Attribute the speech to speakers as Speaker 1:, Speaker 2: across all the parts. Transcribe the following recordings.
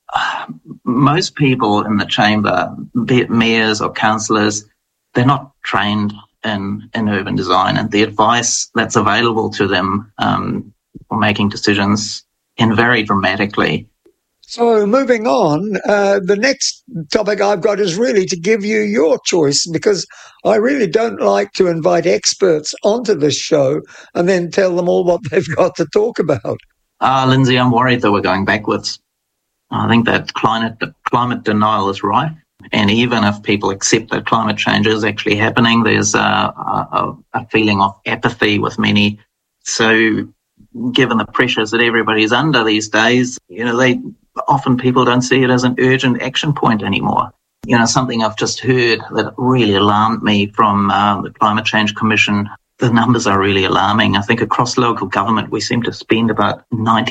Speaker 1: Most people in the chamber, be it mayors or councillors, they're not trained in urban design, and the advice that's available to them for making decisions can vary dramatically.
Speaker 2: So moving on, the next topic I've got is really to give you your choice, because I really don't like to invite experts onto this show and then tell them all what they've got to talk about.
Speaker 1: Lindsay, I'm worried that we're going backwards. I think that climate denial is rife. And even if people accept that climate change is actually happening, there's a feeling of apathy with many. So given the pressures that everybody's under these days, often people don't see it as an urgent action point anymore. Something I've just heard that really alarmed me from the Climate Change Commission. The numbers are really alarming. I think across local government, we seem to spend about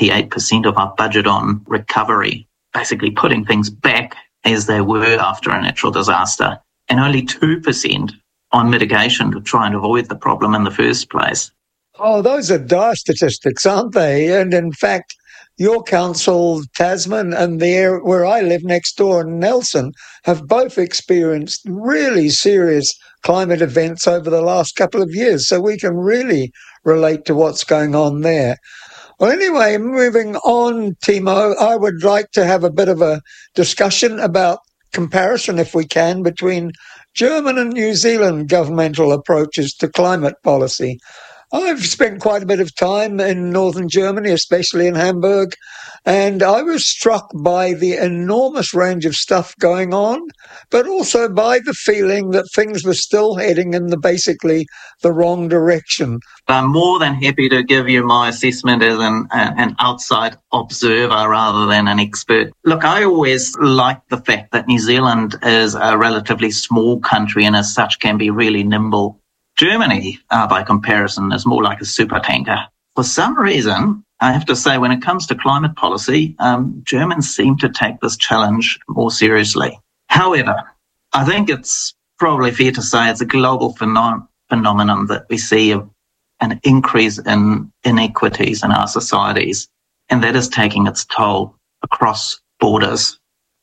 Speaker 1: 98% of our budget on recovery, basically putting things back as they were after a natural disaster, and only 2% on mitigation to try and avoid the problem in the first place.
Speaker 2: Oh, those are dire statistics, aren't they? And in fact, your council, Tasman, and the area where I live next door, Nelson, have both experienced really serious climate events over the last couple of years. So we can really relate to what's going on there. Well, anyway, moving on, Timo, I would like to have a bit of a discussion about comparison, if we can, between German and New Zealand governmental approaches to climate policy. I've spent quite a bit of time in northern Germany, especially in Hamburg, and I was struck by the enormous range of stuff going on, but also by the feeling that things were still heading in basically the wrong direction.
Speaker 1: I'm more than happy to give you my assessment as an outside observer rather than an expert. Look, I always like the fact that New Zealand is a relatively small country and as such can be really nimble. Germany, by comparison, is more like a supertanker. For some reason, I have to say, when it comes to climate policy, Germans seem to take this challenge more seriously. However, I think it's probably fair to say it's a global phenomenon that we see an increase in inequities in our societies, and that is taking its toll across borders.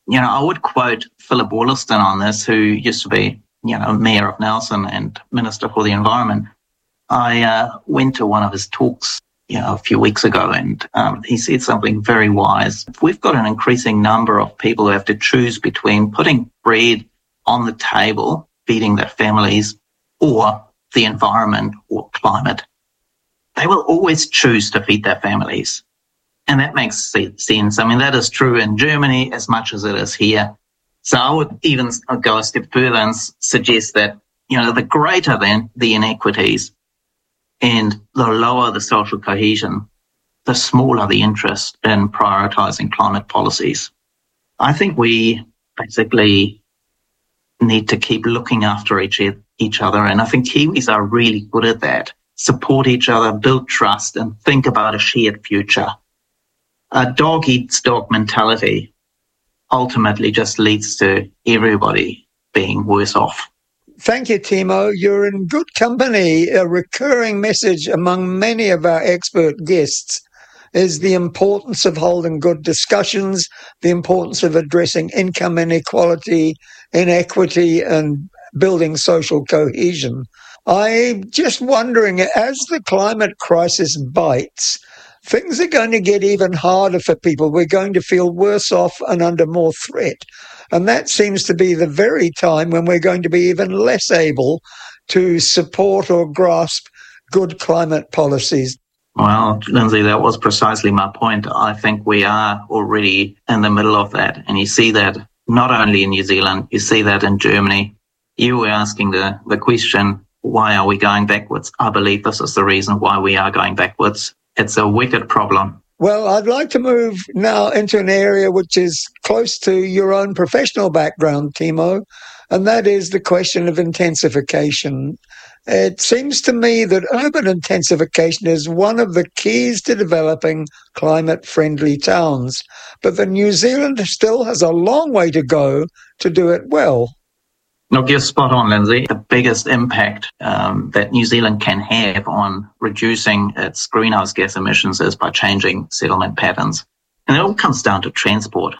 Speaker 1: I would quote Philip Wollaston on this, who used to be Mayor of Nelson and Minister for the Environment. I went to one of his talks, a few weeks ago, and he said something very wise. If we've got an increasing number of people who have to choose between putting bread on the table, feeding their families, or the environment or climate, they will always choose to feed their families. And that makes sense. I mean, that is true in Germany as much as it is here. So I would even go a step further and suggest that, the greater the inequities and the lower the social cohesion, the smaller the interest in prioritising climate policies. I think we basically need to keep looking after each other, and I think Kiwis are really good at that. Support each other, build trust, and think about a shared future. A dog-eats-dog mentality ultimately just leads to everybody being worse off.
Speaker 2: Thank you, Timo. You're in good company. A recurring message among many of our expert guests is the importance of holding good discussions, the importance of addressing income inequality, inequity, and building social cohesion. I'm just wondering, as the climate crisis bites, things are going to get even harder for people. We're going to feel worse off and under more threat. And that seems to be the very time when we're going to be even less able to support or grasp good climate policies.
Speaker 1: Well, Lindsay, that was precisely my point. I think we are already in the middle of that. And you see that not only in New Zealand, you see that in Germany. You were asking the question, why are we going backwards? I believe this is the reason why we are going backwards. It's a wicked problem.
Speaker 2: Well, I'd like to move now into an area which is close to your own professional background, Timo, and that is the question of intensification. It seems to me that urban intensification is one of the keys to developing climate-friendly towns, but that New Zealand still has a long way to go to do it well.
Speaker 1: Look, you're spot on, Lindsay. The biggest impact that New Zealand can have on reducing its greenhouse gas emissions is by changing settlement patterns. And it all comes down to transport.